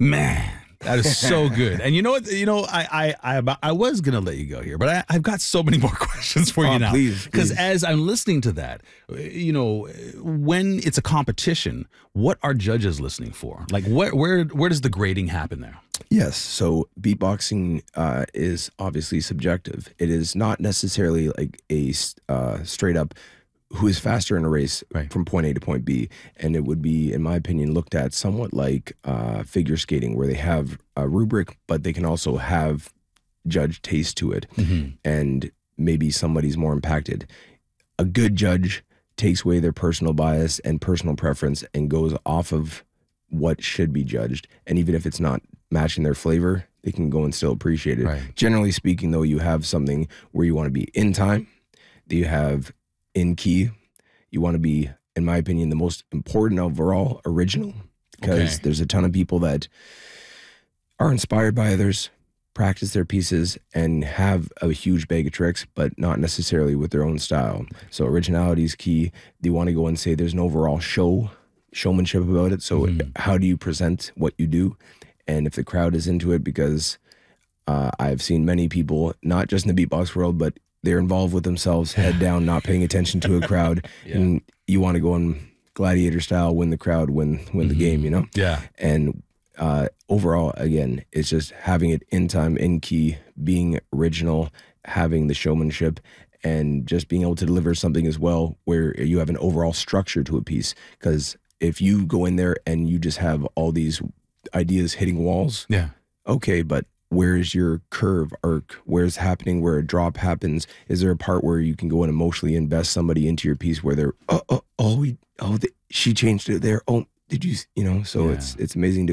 Man, that is so good. And you know what? You know, I was gonna let you go here, but I've got so many more questions for you now. Please, because as I'm listening to that, you know, when it's a competition, what are judges listening for? Like, where does the grading happen there? Yes. So beatboxing is obviously subjective. It is not necessarily like a straight up who is faster in a race from point A to point B. And it would be, in my opinion, looked at somewhat like figure skating, where they have a rubric, but they can also have judge taste to it. And maybe somebody's more impacted. A good judge takes away their personal bias and personal preference and goes off of what should be judged. And even if it's not matching their flavor, they can go and still appreciate it. Generally speaking, though, you have something where you want to be in time, that you have in key. You want to be, in my opinion, the most important overall, original, because there's a ton of people that are inspired by others, practice their pieces, and have a huge bag of tricks, but not necessarily with their own style. So originality is key. They want to go and say there's an overall showmanship about it. So how do you present what you do? And if the crowd is into it, because I've seen many people, not just in the beatbox world, but they're involved with themselves, head down, not paying attention to a crowd. And you want to go in gladiator style, win the crowd, win the game, you know? Yeah. And overall, again, it's just having it in time, in key, being original, having the showmanship, and just being able to deliver something as well where you have an overall structure to a piece. Because if you go in there and you just have all these ideas hitting walls, okay, but where's your curve arc? Where's happening where a drop happens? Is there a part where you can go and emotionally invest somebody into your piece where they're she changed it there, oh, did you know? So it's amazing to